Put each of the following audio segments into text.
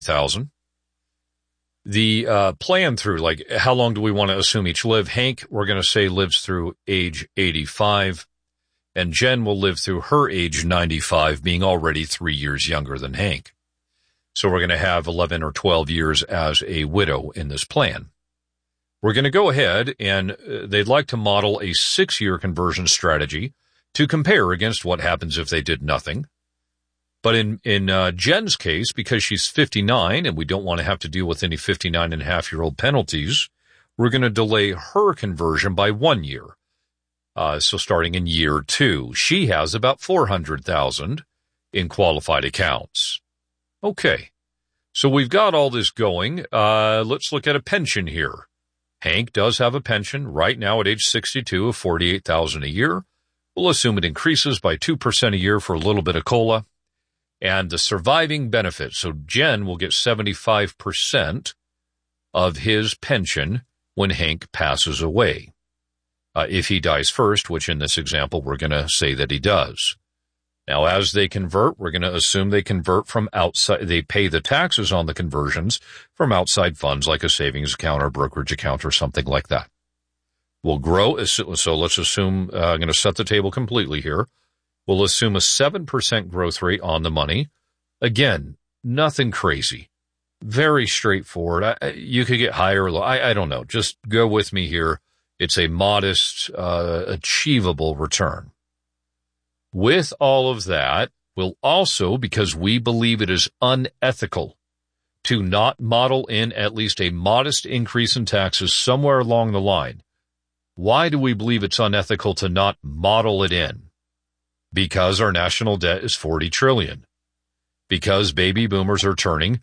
$1,000. The plan through, like, how long do we want to assume each live? Hank, we're going to say, lives through age 85, and Jen will live through her age 95, being already 3 years younger than Hank. So we're going to have 11 or 12 years as a widow in this plan. We're going to go ahead, and they'd like to model a 6-year conversion strategy to compare against what happens if they did nothing. But in Jen's case, because she's 59 and we don't want to have to deal with any 59-and-a-half-year-old penalties, we're going to delay her conversion by 1 year. So starting in year 2, she has about $400,000 in qualified accounts. Okay, so we've got all this going. Let's look at a pension here. Hank does have a pension right now at age 62 of $48,000 a year. We'll assume it increases by 2% a year for a little bit of COLA. And the surviving benefit, so Jen will get 75% of his pension when Hank passes away. If he dies first, which in this example we're going to say that he does. Now, as they convert, we're going to assume they convert from outside, they pay the taxes on the conversions from outside funds like a savings account or brokerage account or something like that. We'll grow, so let's assume, I'm going to set the table completely here. We'll assume a 7% growth rate on the money. Again, nothing crazy. Very straightforward. You could get higher or low. I don't know. Just go with me here. It's a modest, achievable return. With all of that, we'll also, because we believe it is unethical to not model in at least a modest increase in taxes somewhere along the line. Why do we believe it's unethical to not model it in? Because our national debt is $40 trillion. Because baby boomers are turning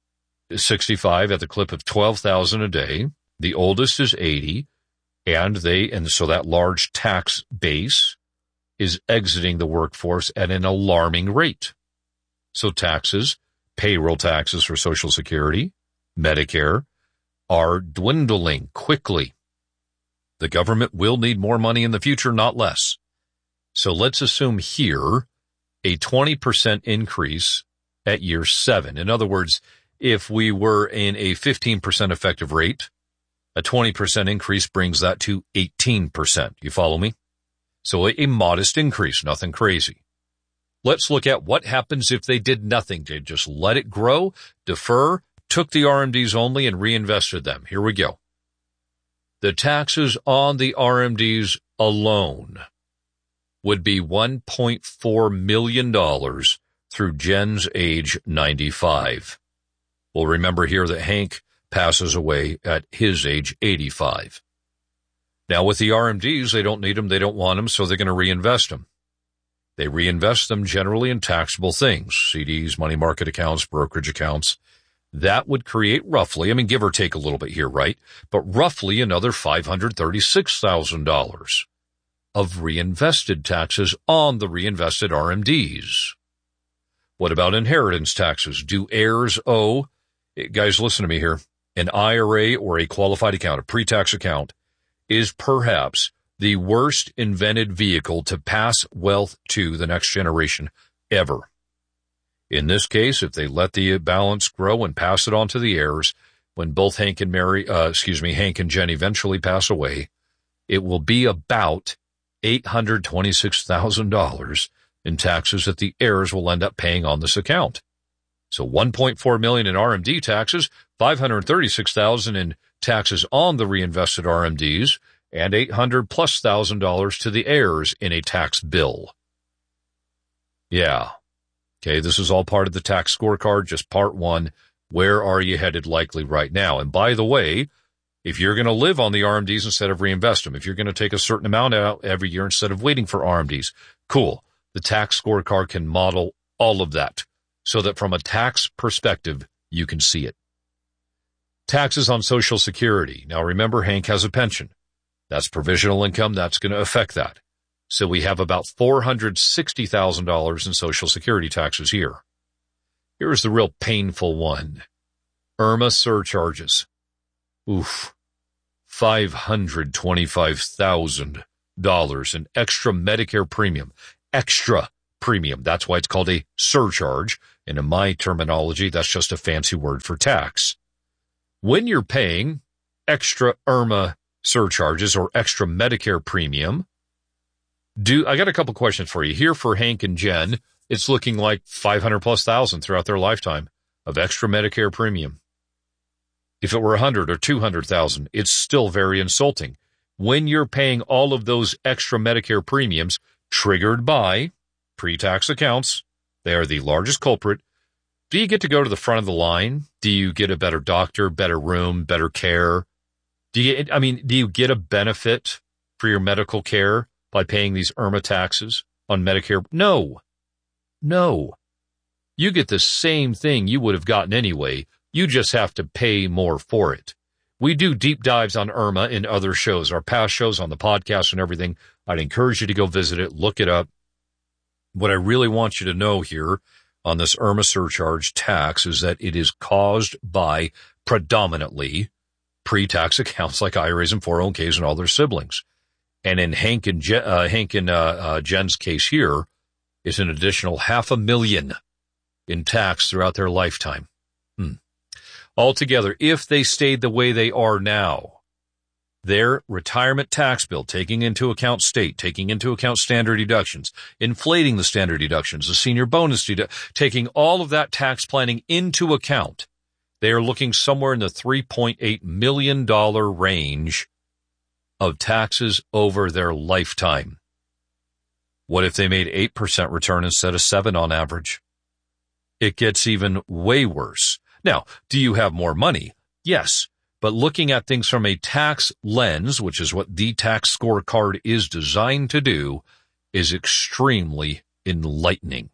65 at the clip of 12,000 a day. The oldest is 80, and so that large tax base is exiting the workforce at an alarming rate. So taxes, payroll taxes for Social Security, Medicare, are dwindling quickly. The government will need more money in the future, not less. So let's assume here a 20% increase at year 7. In other words, if we were in a 15% effective rate, a 20% increase brings that to 18%. You follow me? So a modest increase, nothing crazy. Let's look at what happens if they did nothing. They just let it grow, defer, took the RMDs only, and reinvested them. Here we go. The taxes on the RMDs alone would be $1.4 million through Jen's age 95. Well, remember here that Hank passes away at his age 85. Now, with the RMDs, they don't need them, they don't want them, so they're going to reinvest them. They reinvest them generally in taxable things, CDs, money market accounts, brokerage accounts. That would create roughly, give or take a little bit here, right? But roughly another $536,000 of reinvested taxes on the reinvested RMDs. What about inheritance taxes? Do heirs owe, guys, listen to me here, an IRA or a qualified account, a pre-tax account, is perhaps the worst invented vehicle to pass wealth to the next generation ever. In this case, if they let the balance grow and pass it on to the heirs, when both Hank and Jen eventually pass away, it will be about $826,000 in taxes that the heirs will end up paying on this account. So $1.4 million in RMD taxes, $536,000 in taxes on the reinvested RMDs, and $800,000+ to the heirs in a tax bill. Yeah. Okay, this is all part of the tax scorecard, just part 1. Where are you headed likely right now? And by the way, if you're going to live on the RMDs instead of reinvest them, if you're going to take a certain amount out every year instead of waiting for RMDs, cool. The tax scorecard can model all of that so that from a tax perspective, you can see it. Taxes on Social Security. Now remember, Hank has a pension. That's provisional income. That's going to affect that. So we have about $460,000 in Social Security taxes here. Here's the real painful one. IRMAA surcharges. Oof. $525,000 in extra Medicare premium. Extra premium. That's why it's called a surcharge. And in my terminology, that's just a fancy word for tax. When you're paying extra IRMA surcharges or extra Medicare premium, I got a couple questions for you. Here for Hank and Jen, it's looking like 500 plus thousand throughout their lifetime of extra Medicare premium. If it were 100 or 200,000, it's still very insulting. When you're paying all of those extra Medicare premiums triggered by pre-tax accounts, they are the largest culprit. Do you get to go to the front of the line? Do you get a better doctor, better room, better care? Do you get a benefit for your medical care by paying these IRMA taxes on Medicare? No. You get the same thing you would have gotten anyway. You just have to pay more for it. We do deep dives on IRMA in other shows, our past shows on the podcast and everything. I'd encourage you to go visit it, look it up. What I really want you to know here on this IRMA surcharge tax is that it is caused by predominantly pre-tax accounts like IRAs and 401ks and all their siblings. And in Hank and Jen's case here, it's an additional $500,000 in tax throughout their lifetime. Altogether, if they stayed the way they are now, their retirement tax bill, taking into account state, taking into account standard deductions, inflating the standard deductions, the senior bonus taking all of that tax planning into account, they are looking somewhere in the $3.8 million range of taxes over their lifetime. What if they made 8% return instead of 7% on average? It gets even way worse. Now, do you have more money? Yes, but looking at things from a tax lens, which is what the tax scorecard is designed to do, is extremely enlightening.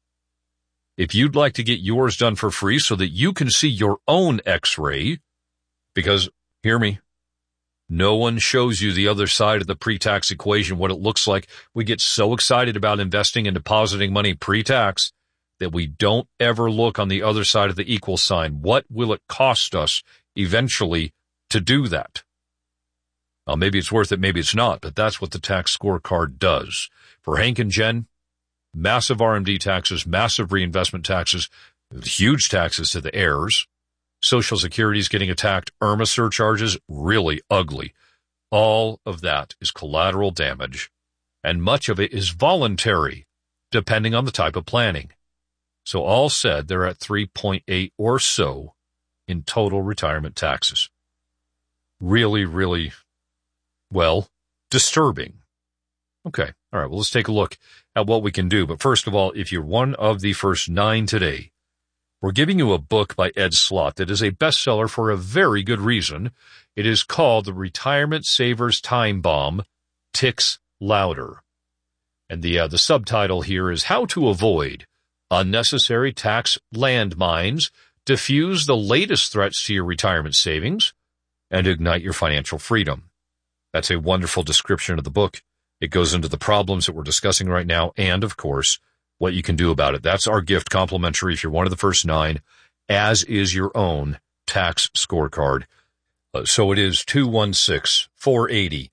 If you'd like to get yours done for free so that you can see your own X-ray, because, hear me, no one shows you the other side of the pre-tax equation, what it looks like. We get so excited about investing and depositing money pre-tax that we don't ever look on the other side of the equal sign. What will it cost us eventually to do that? Well, maybe it's worth it, maybe it's not, but that's what the tax scorecard does. For Hank and Jen, massive RMD taxes, massive reinvestment taxes, huge taxes to the heirs. Social Security is getting attacked. IRMA surcharges, really ugly. All of that is collateral damage, and much of it is voluntary, depending on the type of planning. So all said, they're at 3.8 or so in total retirement taxes. Really, really, well, disturbing. Okay, all right, well, let's take a look at what we can do. But first of all, if you're one of the first 9 today, we're giving you a book by Ed Slott that is a bestseller for a very good reason. It is called The Retirement Savers Time Bomb Ticks Louder. And the subtitle here is How to Avoid Unnecessary Tax Landmines, Diffuse the Latest Threats to Your Retirement Savings, and Ignite Your Financial Freedom. That's a wonderful description of the book. It goes into the problems that we're discussing right now and, of course, what you can do about it. That's our gift, complimentary if you're one of the first 9, as is your own tax scorecard. So it is 216-480-7907,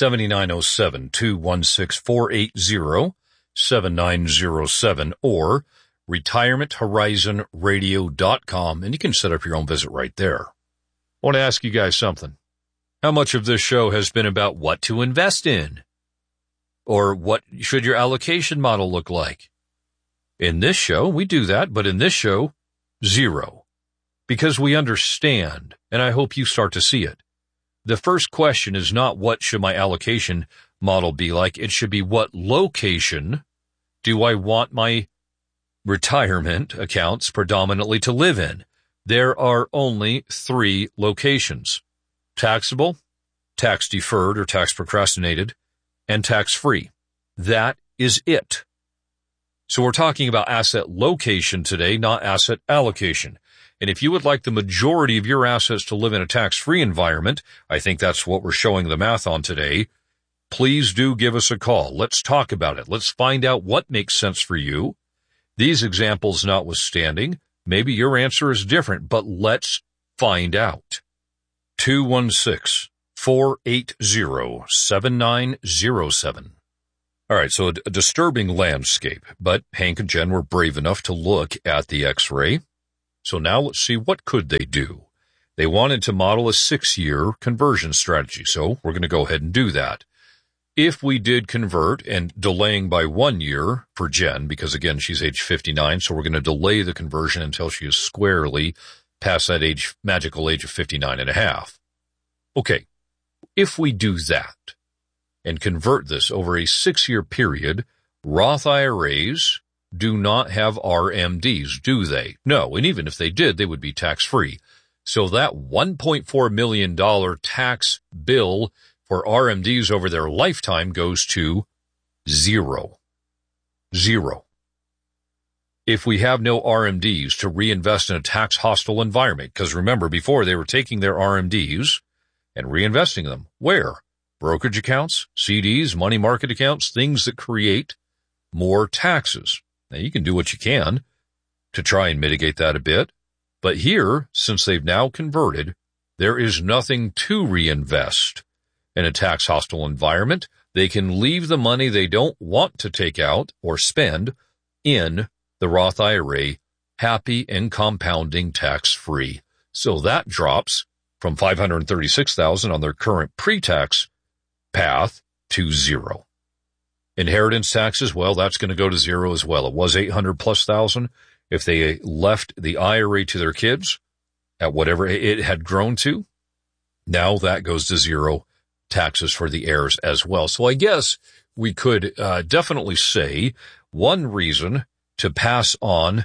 216-480-7907, or retirementhorizonradio.com, and you can set up your own visit right there. I want to ask you guys something. How much of this show has been about what to invest in? Or what should your allocation model look like? In this show, we do that, but in this show, 0. Because we understand, and I hope you start to see it. The first question is not what should my allocation model be like. It should be what location do I want my retirement accounts predominantly to live in? There are only 3 locations: taxable, tax deferred or tax procrastinated, and tax-free. That is it. So we're talking about asset location today, not asset allocation. And if you would like the majority of your assets to live in a tax-free environment, I think that's what we're showing the math on today, please do give us a call. Let's talk about it. Let's find out what makes sense for you. These examples notwithstanding, maybe your answer is different, but let's find out. 216-480-7907. All right, so a disturbing landscape, but Hank and Jen were brave enough to look at the X-ray. So now let's see, what could they do? They wanted to model a 6-year conversion strategy, so we're going to go ahead and do that. If we did convert, and delaying by 1 year for Jen, because again, she's age 59, so we're going to delay the conversion until she is squarely past that magical age of 59 and a half. Okay, if we do that and convert this over a 6-year period, Roth IRAs do not have RMDs, do they? No, and even if they did, they would be tax-free. So that $1.4 million tax bill for RMDs over their lifetime goes to zero. Zero. If we have no RMDs to reinvest in a tax-hostile environment, because remember, before they were taking their RMDs and reinvesting them, where? Brokerage accounts, CDs, money market accounts, things that create more taxes. Now, you can do what you can to try and mitigate that a bit. But here, since they've now converted, there is nothing to reinvest in a tax-hostile environment. They can leave the money they don't want to take out or spend in the Roth IRA, happy and compounding tax-free. So that drops from $536,000 on their current pre-tax path to zero. Inheritance taxes, well, that's going to go to zero as well. It was $800,000+. If they left the IRA to their kids at whatever it had grown to, now that goes to zero, taxes for the heirs as well. So I guess we could definitely say one reason to pass on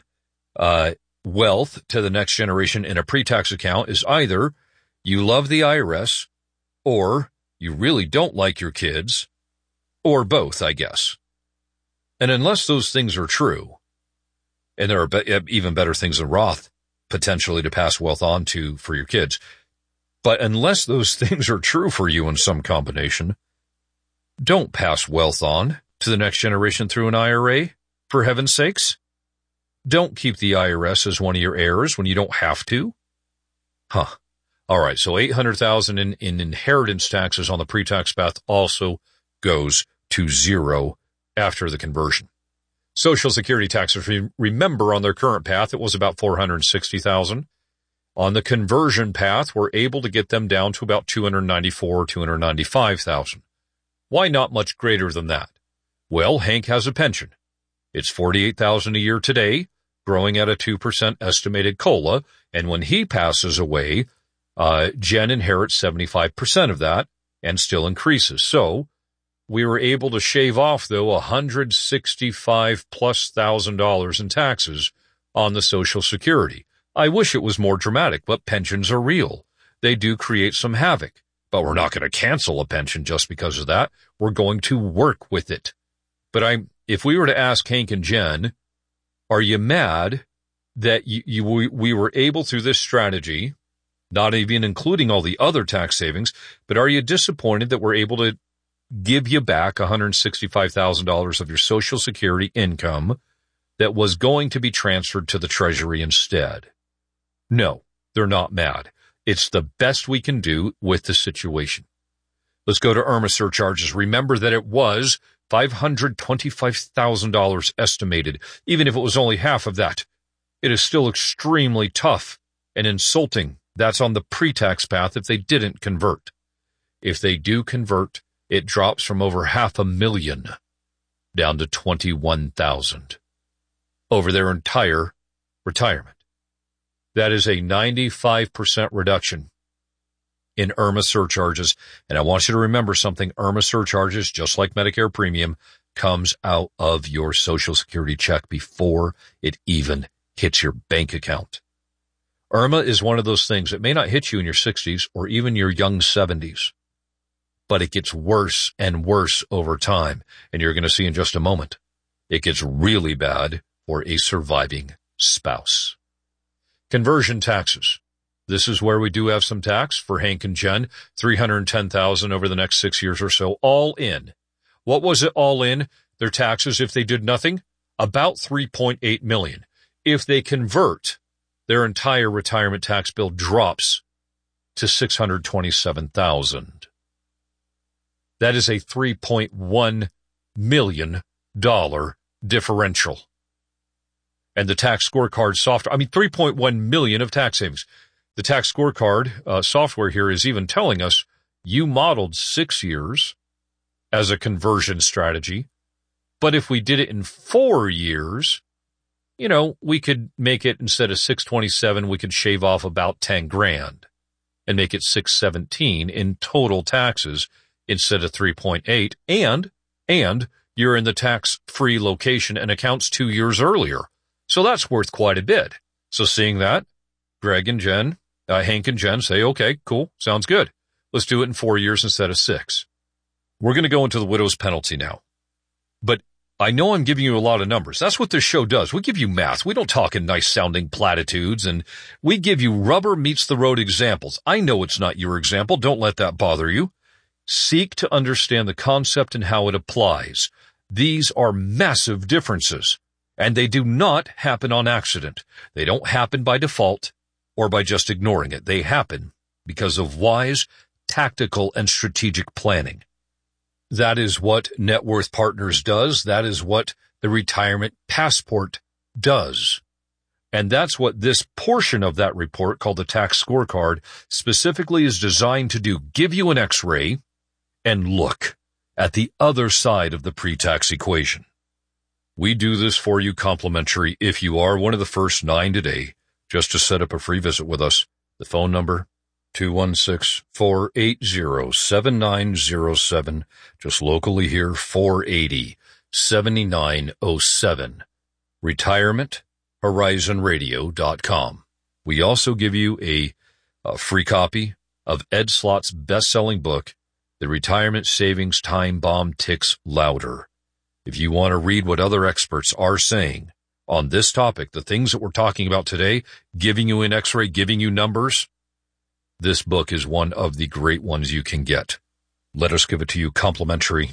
wealth to the next generation in a pre-tax account is either you love the IRS or you really don't like your kids, or both, I guess. And unless those things are true, and there are even better things than Roth potentially to pass wealth on to for your kids. But unless those things are true for you in some combination, don't pass wealth on to the next generation through an IRA, for heaven's sakes. Don't keep the IRS as one of your heirs when you don't have to. All right, so $800,000 in inheritance taxes on the pre-tax path also goes to zero after the conversion. Social Security taxes, remember, on their current path, it was about $460,000. On the conversion path, we're able to get them down to about $294,000 or $295,000. Why not much greater than that? Well, Hank has a pension. It's $48,000 a year today, growing at a 2% estimated COLA, and when he passes away, Jen inherits 75% of that and still increases. So we were able to shave off, though, $165,000+ in taxes on the Social Security. I wish it was more dramatic, but pensions are real. They do create some havoc, but we're not going to cancel a pension just because of that. We're going to work with it. But if we were to ask Hank and Jen, are you mad that we were able through this strategy, not even including all the other tax savings, but are you disappointed that we're able to give you back $165,000 of your Social Security income that was going to be transferred to the Treasury instead? No, they're not mad. It's the best we can do with the situation. Let's go to IRMA surcharges. Remember that it was $525,000 estimated. Even if it was only half of that, it is still extremely tough and insulting. That's on the pre-tax path if they didn't convert. If they do convert, it drops from over $500,000 down to $21,000 over their entire retirement. That is a 95% reduction in IRMA surcharges. And I want you to remember something. IRMA surcharges, just like Medicare premium, comes out of your Social Security check before it even hits your bank account. IRMA is one of those things that may not hit you in your 60s or even your young 70s, but it gets worse and worse over time. And you're going to see in just a moment, it gets really bad for a surviving spouse. Conversion taxes. This is where we do have some tax for Hank and Jen, $310,000 over the next 6 years or so, all in. What was it all in? Their taxes, if they did nothing, about $3.8 million. If they convert, their entire retirement tax bill drops to $627,000. That is a $3.1 million differential. And the tax scorecard software, $3.1 million of tax savings. The tax scorecard software here is even telling us you modeled 6 years as a conversion strategy. But if we did it in 4 years, we could make it, instead of 627, we could shave off about 10 grand and make it 617 in total taxes instead of 3.8. And you're in the tax-free location and accounts 2 years earlier. So that's worth quite a bit. So seeing that, Hank and Jen say, okay, cool, sounds good. Let's do it in 4 years instead of 6. We're going to go into the widow's penalty now. But I know I'm giving you a lot of numbers. That's what this show does. We give you math. We don't talk in nice-sounding platitudes, and we give you rubber-meets-the-road examples. I know it's not your example. Don't let that bother you. Seek to understand the concept and how it applies. These are massive differences, and they do not happen on accident. They don't happen by default or by just ignoring it. They happen because of wise, tactical, and strategic planning. That is what Net Worth Partners does. That is what the Retirement Passport does. And that's what this portion of that report, called the Tax Scorecard, specifically is designed to do. Give you an X-ray and look at the other side of the pre-tax equation. We do this for you complimentary if you are one of the first 9 today. Just to set up a free visit with us, the phone number, 216-480-7907. Just locally here, 480-7907. RetirementHorizonRadio.com. We also give you a free copy of Ed Slott's best-selling book, The Retirement Savings Time Bomb Ticks Louder. If you want to read what other experts are saying on this topic, the things that we're talking about today, giving you an X-ray, giving you numbers, this book is one of the great ones you can get. Let us give it to you complimentary,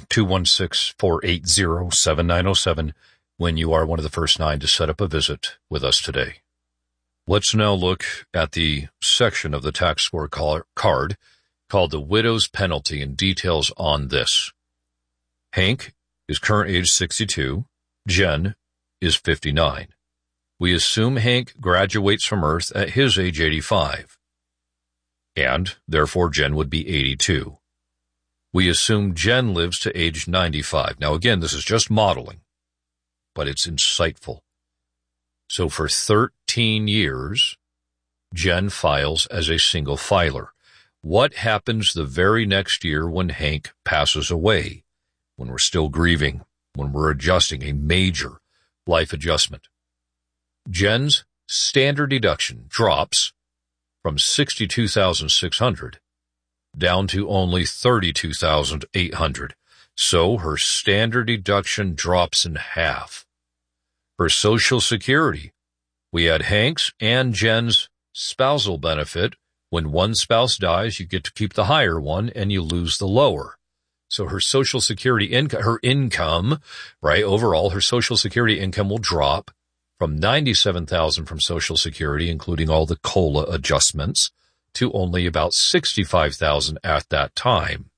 216-480-7907, when you are one of the first 9 to set up a visit with us today. Let's now look at the section of the tax scorecard called the widow's penalty and details on this. Hank is current age 62. Jen is 59. We assume Hank graduates from Earth at his age 85. And, therefore, Jen would be 82. We assume Jen lives to age 95. Now, again, this is just modeling, but it's insightful. So for 13 years, Jen files as a single filer. What happens the very next year when Hank passes away, when we're still grieving, when we're adjusting a major life adjustment? Jen's standard deduction drops from $62,600 down to only $32,800. So her standard deduction drops in half. Her Social Security, we had Hank's and Jen's spousal benefit. When one spouse dies, you get to keep the higher one and you lose the lower. So her Social Security income, overall, her Social Security income will drop from $97,000 from Social Security, including all the COLA adjustments, to only about $65,000 at that time.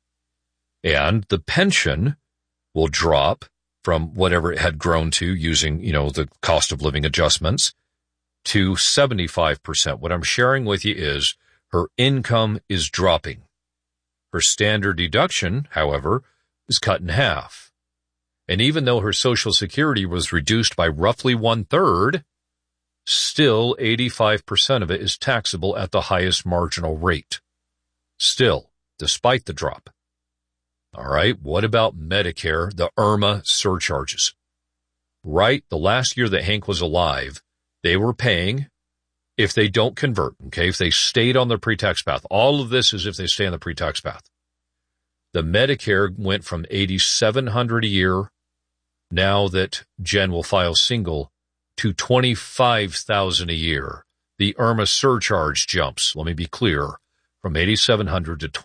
And the pension will drop from whatever it had grown to using, the cost of living adjustments to 75%. What I'm sharing with you is her income is dropping. Her standard deduction, however, is cut in half. And even though her Social Security was reduced by roughly 1/3, still 85% of it is taxable at the highest marginal rate. Still, despite the drop. All right, what about Medicare, the IRMA surcharges? Right, the last year that Hank was alive, they were paying, if they don't convert, if they stayed on the pre-tax path. All of this is if they stay on the pre-tax path. The Medicare went from $8,700 a year, now that Jen will file single, to $25,000 a year. The IRMA surcharge jumps, let me be clear, from $8,700 to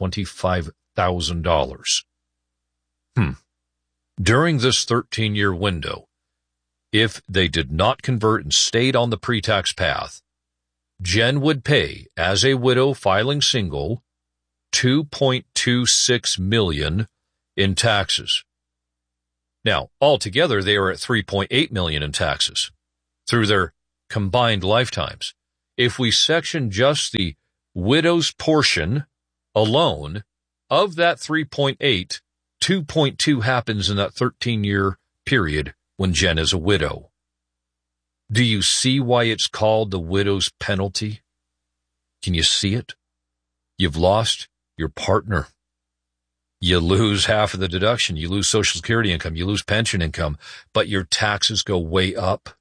$25,000. During this 13-year window, if they did not convert and stayed on the pre-tax path, Jen would pay, as a widow filing single, $2.26 million in taxes. Now, altogether, they are at $3.8 million in taxes through their combined lifetimes. If we section just the widow's portion alone of that 3.8, 2.2 happens in that 13-year period when Jen is a widow. Do you see why it's called the widow's penalty? Can you see it? You've lost your partner. You lose half of the deduction. You lose Social Security income. You lose pension income, but your taxes go way up.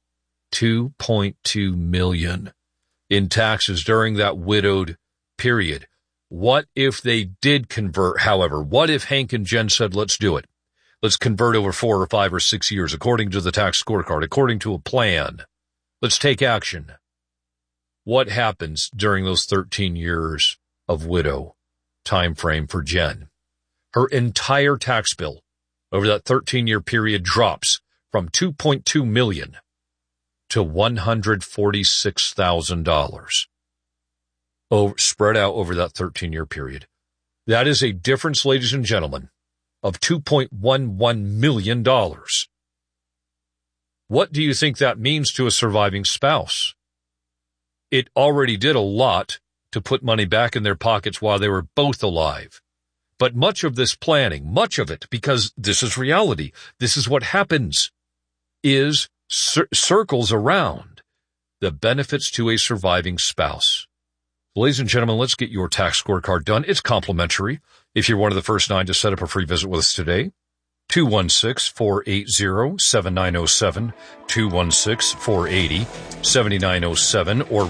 $2.2 million in taxes during that widowed period. What if they did convert, however? What if Hank and Jen said, let's do it? Let's convert over 4 or 5 or 6 years according to the tax scorecard, according to a plan. Let's take action. What happens during those 13 years of widow time frame for Jen? Her entire tax bill over that 13-year period drops from $2.2 million to $146,000 spread out over that 13-year period. That is a difference, ladies and gentlemen, of $2.11 million. What do you think that means to a surviving spouse? It already did a lot to put money back in their pockets while they were both alive. But much of this planning, much of it, because this is reality, this is what happens, is circles around the benefits to a surviving spouse. Ladies and gentlemen, let's get your tax scorecard done. It's complimentary. If you're one of the first 9 to set up a free visit with us today, 216-480-7907, 216-480-7907, or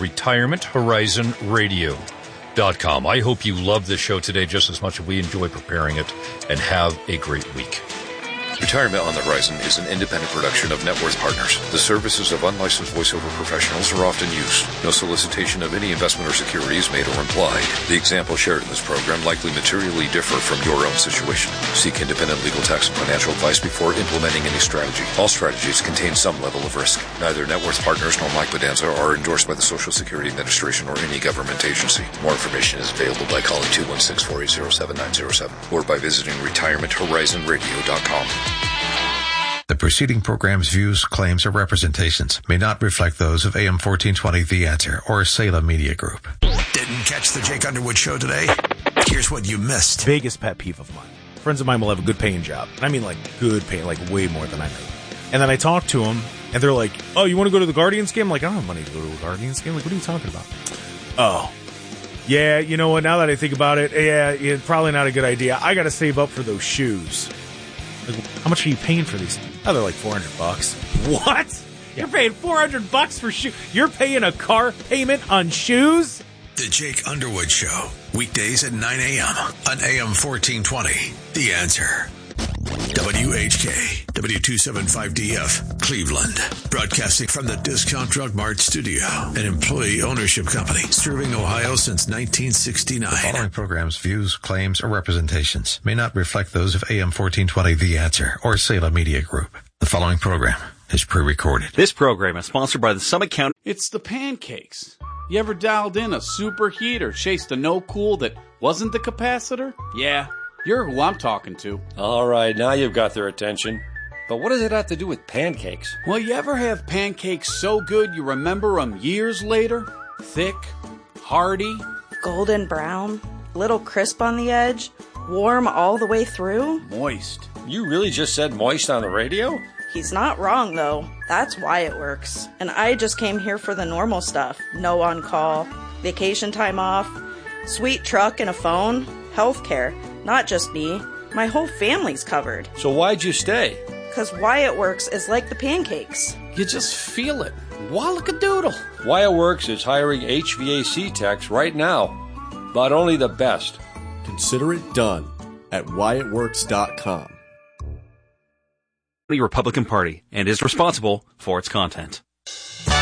retirementhorizonradio.com. I hope you love this show today just as much as we enjoy preparing it, and have a great week. Retirement on the Horizon is an independent production of Net Worth Partners. The services of unlicensed voiceover professionals are often used. No solicitation of any investment or security is made or implied. The examples shared in this program likely materially differ from your own situation. Seek independent legal, tax, and financial advice before implementing any strategy. All strategies contain some level of risk. Neither Net Worth Partners nor Mike Bedanza are endorsed by the Social Security Administration or any government agency. More information is available by calling 216-480-7907 or by visiting retirementhorizonradio.com. The preceding program's views, claims, or representations may not reflect those of AM 1420 The Answer or Salem Media Group. Didn't catch the Jake Underwood show today? Here's what you missed. Biggest pet peeve of mine. Friends of mine will have a good paying job. I mean, like, good paying, like, way more than I make. And then I talk to them, and they're like, oh, you want to go to the Guardians game? I'm like, I don't have money to go to a Guardians game. Like, what are you talking about? Oh. Yeah, you know what? Now that I think about it, yeah, probably not a good idea. I got to save up for those shoes. Like, how much are you paying for these? Oh, they're like $400. What? Yeah. You're paying $400 for shoes? You're paying a car payment on shoes? The Jake Underwood Show. Weekdays at 9 a.m. on AM 1420. The Answer. WHK, W275DF, Cleveland. Broadcasting from the Discount Drug Mart studio. An employee ownership company serving Ohio since 1969. The following program's views, claims, or representations may not reflect those of AM 1420 The Answer or Salem Media Group. The following program is pre-recorded. This program is sponsored by the Summit County. It's the pancakes. You ever dialed in a superheat or chased a no-cool that wasn't the capacitor? Yeah. You're who I'm talking to. All right, now you've got their attention. But what does it have to do with pancakes? Well, you ever have pancakes so good you remember them years later? Thick, hearty, golden brown, little crisp on the edge, warm all the way through. Moist. You really just said moist on the radio? He's not wrong, though. That's why it works. And I just came here for the normal stuff. No on-call, vacation time off, sweet truck and a phone, healthcare. Not just me. My whole family's covered. So why'd you stay? Because Wyatt Works is like the pancakes. You just feel it. Wallakadoodle. Wyatt Works is hiring HVAC techs right now, but only the best. Consider it done at WyattWorks.com. The Republican Party and is responsible for its content.